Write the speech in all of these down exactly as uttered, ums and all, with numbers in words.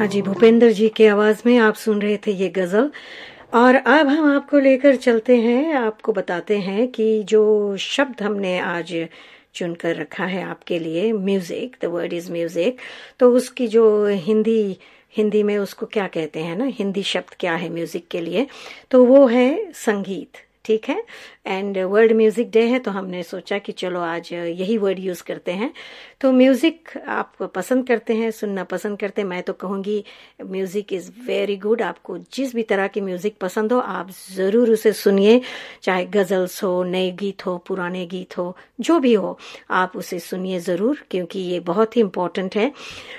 हाँ जी, भूपेंद्र जी की आवाज में आप सुन रहे थे ये गजल। और अब हम आपको लेकर चलते हैं, आपको बताते हैं कि जो शब्द हमने आज चुनकर रखा है आपके लिए, music, the word is music, तो उसकी जो हिंदी हिंदी में उसको क्या कहते हैं ना, हिंदी शब्द क्या है म्यूजिक के लिए, तो वो है संगीत। ठीक है, एंड वर्ल्ड म्यूजिक डे है, तो हमने सोचा कि चलो आज यही वर्ड यूज करते हैं। तो म्यूजिक आप पसंद करते हैं, सुनना पसंद करते हैं, मैं तो कहूँगी म्यूजिक इज वेरी गुड। आपको जिस भी तरह की म्यूजिक पसंद हो आप जरूर उसे सुनिए, चाहे गजल्स हो, नए गीत हो, पुराने गीत हो, जो भी हो आप उसे सुनिए जरूर, क्योंकि ये बहुत ही इम्पोर्टेंट है।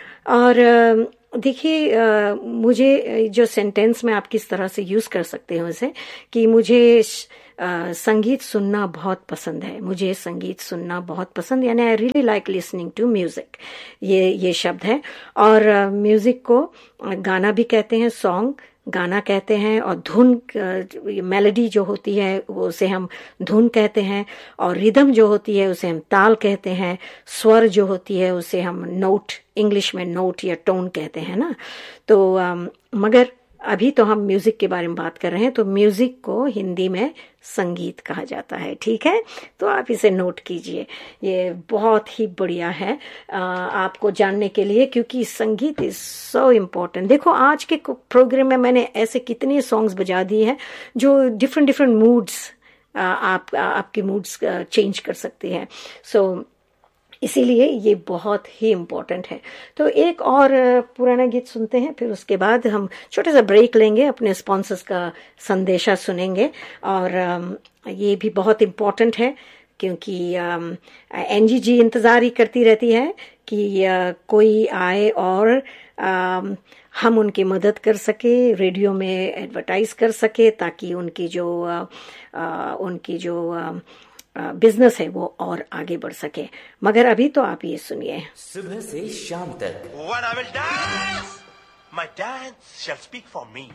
और देखिए, मुझे जो सेंटेंस में आप किस तरह से यूज कर सकते हो उसे, कि मुझे आ, संगीत सुनना बहुत पसंद है, मुझे संगीत सुनना बहुत पसंद, यानी I really like listening to music, ये ये शब्द है। और म्यूजिक को गाना भी कहते हैं, सॉन्ग गाना कहते हैं, और धुन मेलोडी जो होती है वो उसे हम धुन कहते हैं, और रिदम जो होती है उसे हम ताल कहते हैं, स्वर जो होती है उसे हम नोट, इंग्लिश में नोट या टोन कहते हैं ना। तो आ, मगर अभी तो हम म्यूजिक के बारे में बात कर रहे हैं, तो म्यूजिक को हिंदी में संगीत कहा जाता है। ठीक है, तो आप इसे नोट कीजिए, ये बहुत ही बढ़िया है आ, आपको जानने के लिए, क्योंकि संगीत इज सो इम्पोर्टेंट। देखो आज के प्रोग्राम में मैंने ऐसे कितने सॉन्ग्स बजा दिए हैं जो डिफरेंट डिफरेंट मूड्स आप आपके मूड्स चेंज कर सकती हैं। सो so, इसीलिए ये बहुत ही इम्पोर्टेंट है। तो एक और पुराना गीत सुनते हैं, फिर उसके बाद हम छोटा सा ब्रेक लेंगे, अपने स्पॉन्सर्स का संदेशा सुनेंगे। और ये भी बहुत इम्पोर्टेंट है, क्योंकि एनजी जी इंतज़ार ही करती रहती है कि कोई आए और हम उनकी मदद कर सके, रेडियो में एडवर्टाइज कर सके, ताकि उनकी जो उनकी जो बिजनेस है वो और आगे बढ़ सके। मगर अभी तो आप ये सुनिए। सुबह से शाम तक When I will dance, my dance shall speak for me.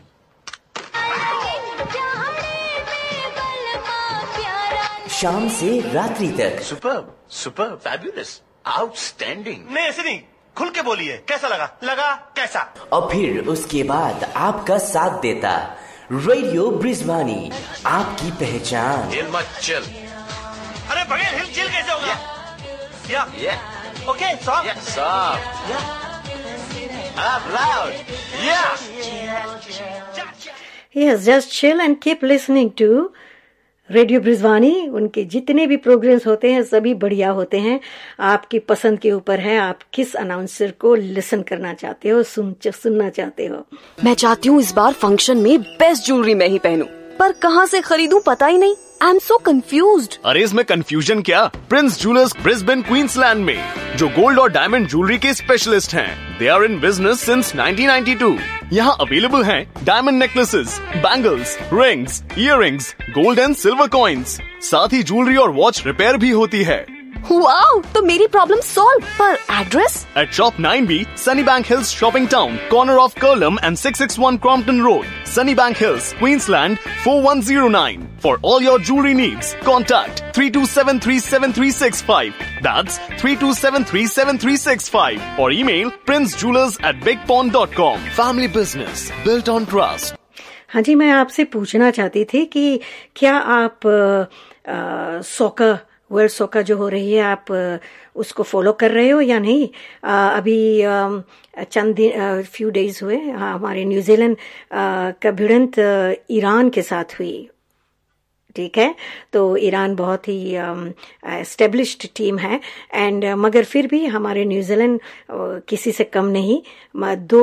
शाम से रात्रि तक Superb, superb, fabulous, outstanding. नहीं ऐसे नहीं, खुल के बोलिए, कैसा लगा? लगा कैसा? और फिर उसके बाद आपका साथ देता रेडियो ब्रिजवानी, आपकी पहचान। हिल मत चल। अरे बगैर हिल चिल कैसे होगा? या या ओके सॉफ्ट सॉफ्ट या अप लाउड या yes, just chill and keep listening to radio ब्रिजवानी। उनके जितने भी प्रोग्राम्स होते हैं सभी बढ़िया होते हैं। आपकी पसंद के ऊपर है, आप किस अनाउंसर को लिसन करना चाहते हो, सुन सुनना चाहते हो। मैं चाहती हूँ इस बार फंक्शन में बेस्ट ज्वेलरी मैं ही पहनूं, पर कहाँ से खरीदूं पता ही नहीं। I am so confused. अरे इसमें कंफ्यूजन क्या, प्रिंस ज्वेलर्स ब्रिस्बेन क्वींसलैंड में, जो गोल्ड और डायमंड ज्वेलरी के स्पेशलिस्ट हैं। They are in business since nineteen ninety two. यहाँ अवेलेबल हैं diamond necklaces, bangles, rings, earrings, gold and silver coins, साथ ही ज्वेलरी और वॉच रिपेयर भी होती है। वाओ, तो मेरी प्रॉब्लम सॉल्व। पर address? At Shop nine B, Sunnybank Hills Shopping Town, corner of Curlum and six six one Crompton Road, Sunnybank Hills, Queensland four one zero nine. For all your jewelry needs, contact three to seven three seven three six five. That's three to seven three seven three six five. Or email princejewelers at big pond dot com. Family business built on trust. हाँ जी, मैं आपसे पूछना चाहती थी कि क्या आप सोका world सोका जो हो रही है, आप उसको फॉलो कर रहे हो या नहीं? आ, अभी आ, चंद दिन, फ्यू डेज हुए, हमारे न्यूजीलैंड का भिड़ंत ईरान के साथ हुई। ठीक है, तो ईरान बहुत ही एस्टेब्लिश्ड टीम है, एंड मगर फिर भी हमारे न्यूजीलैंड किसी से कम नहीं, दो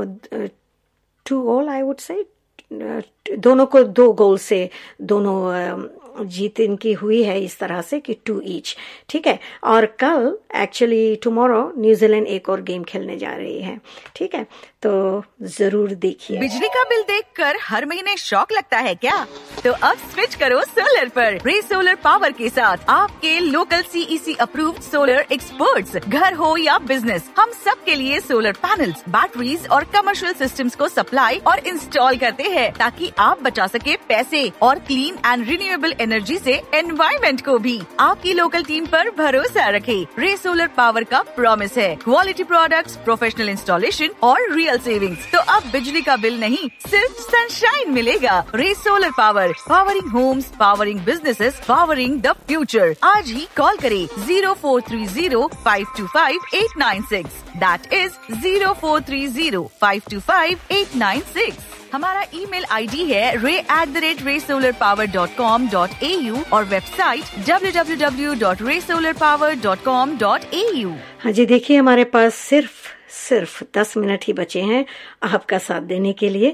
to all I would say, दोनों को दो गोल से दोनों जीत इनकी हुई है, इस तरह से कि टू ईच। ठीक है, और कल एक्चुअली टुमारो न्यूजीलैंड एक और गेम खेलने जा रही है। ठीक है, तो जरूर देखिए। बिजली का बिल देखकर हर महीने शॉक लगता है क्या? तो अब स्विच करो सोलर पर। रे सोलर पावर के साथ आपके local CEC approved solar experts, घर हो या बिजनेस, हम सब के लिए सोलर पैनल्स, बैटरीज और कमर्शियल सिस्टम्स को सप्लाई और इंस्टॉल करते हैं, ताकि आप बचा सके पैसे और क्लीन एंड रिन्यूएबल एनर्जी से एनवायरमेंट को भी। आपकी लोकल टीम पर भरोसा रखें। रे सोलर पावर का प्रॉमिस है क्वालिटी प्रोडक्ट्स, प्रोफेशनल इंस्टॉलेशन और रियल सेविंग्स। तो अब बिजली का बिल नहीं, सिर्फ सनशाइन मिलेगा। रे solar power, powering Holmes, powering businesses, powering the future. आज ही कॉल करें zero four three zero five to five eight nine six. That is zero four three zero five to five eight nine six. हमारा email ID है रे at the rate रे solar power dot com dot A you और website W W W dot रे solar power dot com dot A you. हाँ जी, देखिए हमारे पास सिर्फ सिर्फ दस मिनट ही बचे हैं आपका साथ देने के लिए।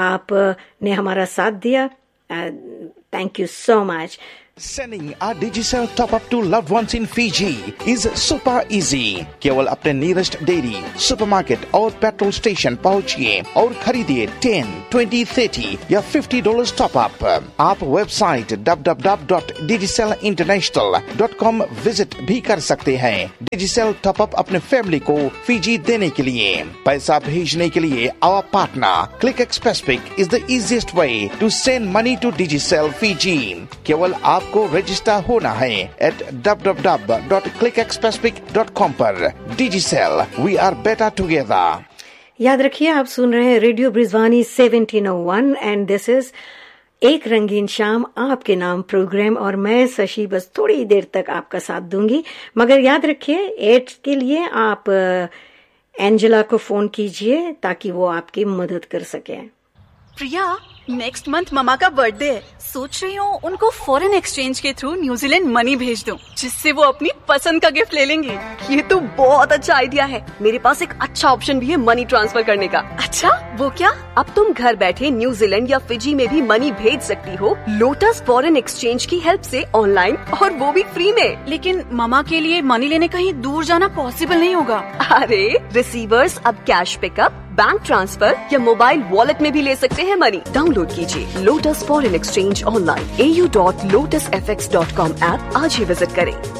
आपने हमारा साथ दिया, thank you so much. Sending a Digicel top up to loved ones in Fiji is super easy. केवल अपने nearest dairy, supermarket और petrol station पहुँचिए और खरीदिए ten, twenty, thirty या fifty dollars top up। आप website W W W dot digicel international dot com visit भी कर सकते हैं। Digicel top up अपने फैमिली को फीजी देने के लिए, पैसा भेजने के लिए our partner Click Express Pick is the easiest way to send money to Digicel Fiji। केवल आप को रजिस्टर होना है eight W W W dot click express pick dot com पर। डिजिसेल, वी आर बेटर टुगेदर। याद रखिए, आप सुन रहे हैं radio ब्रिजवानी seventeen O one and this is एक रंगीन शाम आपके नाम प्रोग्राम, और मैं शशि बस थोड़ी देर तक आपका साथ दूंगी। मगर याद रखिए, एड के लिए आप एंजेला को फोन कीजिए ताकि वो आपकी मदद कर सके। प्रिया, नेक्स्ट मंथ ममा का बर्थडे है। सोच रही हूँ उनको फॉरेन एक्सचेंज के थ्रू न्यूजीलैंड मनी भेज दूँ, जिससे वो अपनी पसंद का गिफ्ट ले लेंगे। ये तो बहुत अच्छा आइडिया है। मेरे पास एक अच्छा ऑप्शन भी है मनी ट्रांसफर करने का। अच्छा, वो क्या? अब तुम घर बैठे न्यूजीलैंड या फिजी में भी मनी भेज सकती हो लोटस फॉरेन एक्सचेंज की हेल्प से ऑनलाइन, और वो भी फ्री में। लेकिन ममा के लिए मनी लेने कहीं दूर जाना पॉसिबल नहीं होगा। अरे रिसीवर्स अब कैश पिकअप, बैंक ट्रांसफर या मोबाइल वॉलेट में भी ले सकते हैं मनी। डाउनलोड कीजिए लोटस फॉरेन एक्सचेंज ऑनलाइन, ए U dot lotus F x dot com app आज ही विजिट करें।